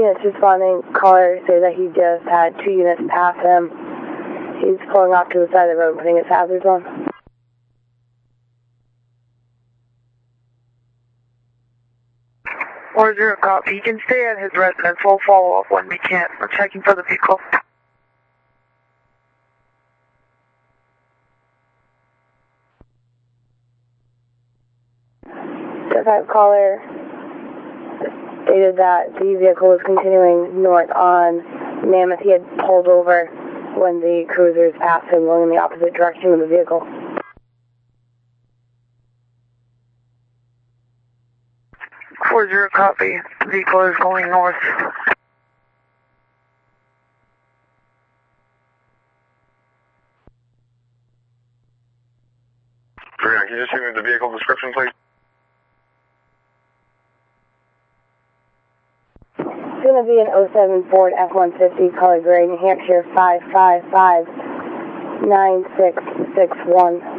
Units responding, caller say that he just had 2 units pass him. He's pulling off to the side of the road, putting his hazards on. 4-0, copy. He can stay at his residence. We'll follow up when we can. We're checking for the vehicle. The caller stated that the vehicle was continuing north on Mammoth. He had pulled over when the cruisers passed him, going in the opposite direction of the vehicle. 4-0, copy. The vehicle is going north. Can you just give me the vehicle description, please? It's going to be an 07 Ford F-150, color gray, New Hampshire 5559661.